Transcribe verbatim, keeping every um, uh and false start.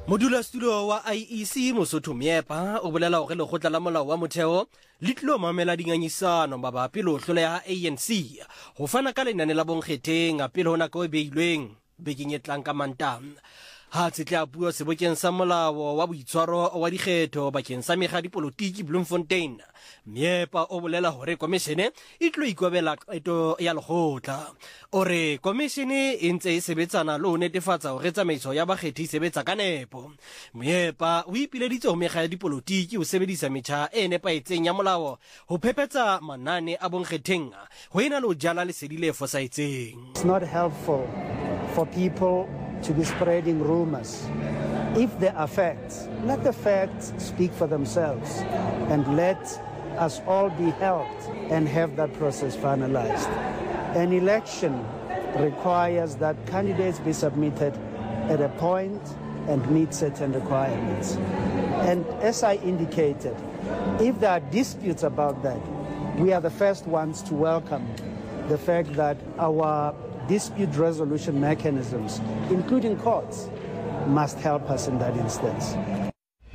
Modulasetulo wa I E C Mosotho Myepa o bolela hore lekgotla la molao wa motheo le tlilo mamela dingangisano mabapi le ho hloleha A N C ho fana ka lenane la bonkgetheng a pele ho nako e beilweng bekeng e tlang ka Mantaha. Ha tsetla bua sebokeng sa molao wa boitshwaro wa dikgetho bakeng sa mekga dipolotiki Bloemfontein, Myepa o bolela hore komishene e tlo ikobela qeto ya lekgotla. Ore komishene e ntse e sebetsana le ho netefatsa hore tsamaiso ya bakgethi e sebetsa ka nepo. Myepa o ipileditse ho mekga ya dipolotiki ho sebedisa metjha e nepahetseng ya molao ho phephetsa manane a bonkgetheng ho ena le ho jala lesedi le fosahetseng. It's not helpful for people to be spreading rumors. If there are facts, let the facts speak for themselves and let us all be helped and have that process finalized. An election requires that candidates be submitted at a point and meet certain requirements. And as I indicated, if there are disputes about that, we are the first ones to welcome the fact that our dispute resolution mechanisms, including courts, must help us in that instance.